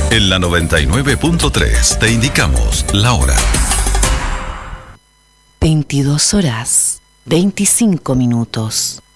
En la 99.3 te indicamos la hora. 22 horas, 25 minutos.